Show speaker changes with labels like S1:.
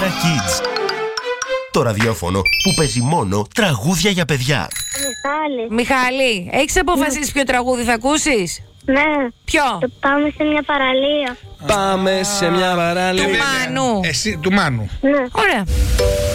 S1: Kids. Το ραδιόφωνο που παίζει μόνο τραγούδια για παιδιά.
S2: Μιχάλη, έχεις αποφασίσει ποιο τραγούδι θα ακούσεις?
S3: Ναι.
S2: Ποιο?
S3: Το πάμε σε μια παραλία.
S4: Πάμε σε μια παραλία.
S2: Του Μάνου.
S5: Εσύ, του Μάνου.
S3: Ναι.
S2: Ωραία.